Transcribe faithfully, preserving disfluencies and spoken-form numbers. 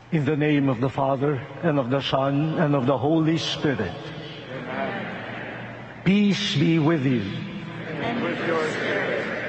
In the name of the Father, and of the Son, and of the Holy Spirit. Amen. Peace be with you. And with your spirit.